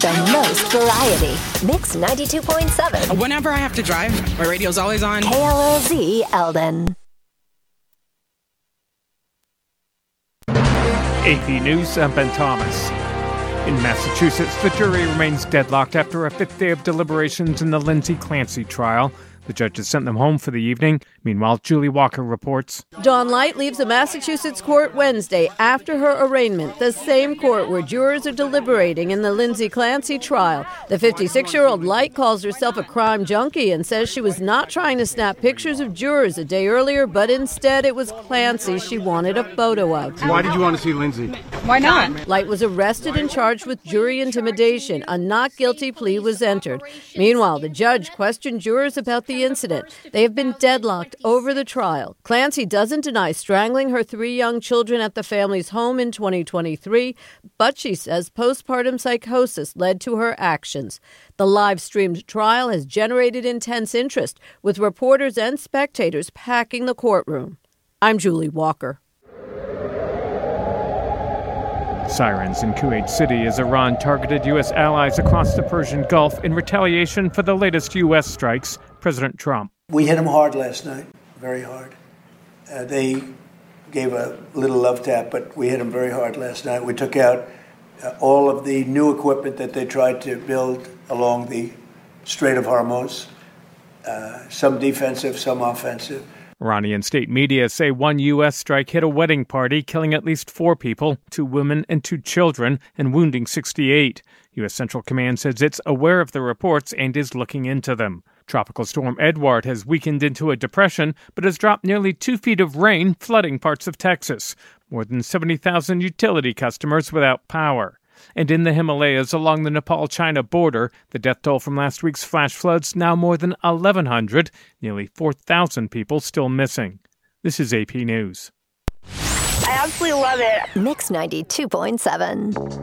the most variety. Mix 92.7. Whenever I have to drive, my radio's always on. KLOZ Eldon. AP News, I'm Ben Thomas. In Massachusetts, the jury remains deadlocked after a fifth day of deliberations in the Lindsay Clancy trial. The judge has sent them home for the evening. Meanwhile, Julie Walker reports. Dawn Light leaves a Massachusetts court Wednesday after her arraignment, the same court where jurors are deliberating in the Lindsay Clancy trial. The 56-year-old Light calls herself a crime junkie and says she was not trying to snap pictures of jurors a day earlier, but instead it was Clancy she wanted a photo of. Why did you want to see Lindsay? Why not? Light was arrested and charged with jury intimidation. A not guilty plea was entered. Meanwhile, the judge questioned jurors about the incident. They have been deadlocked over the trial. Clancy doesn't deny strangling her 3 young children at the family's home in 2023, but she says postpartum psychosis led to her actions. The live-streamed trial has generated intense interest, with reporters and spectators packing the courtroom. I'm Julie Walker. Sirens in Kuwait City as Iran targeted U.S. allies across the Persian Gulf in retaliation for the latest U.S. strikes. President Trump. We hit them hard last night, very hard. They gave a little love tap, but we hit them very hard last night. We took out all of the new equipment that they tried to build along the Strait of Hormuz, some defensive, some offensive. Iranian state media say one U.S. strike hit a wedding party, killing at least 4 people, 2 women and 2 children, and wounding 68. U.S. Central Command says it's aware of the reports and is looking into them. Tropical storm Edward has weakened into a depression, but has dropped nearly 2 feet of rain, flooding parts of Texas. More than 70,000 utility customers without power. And in the Himalayas along the Nepal-China border, the death toll from last week's flash floods now more than 1,100, nearly 4,000 people still missing. This is AP News. I absolutely love it. Mix 92.7.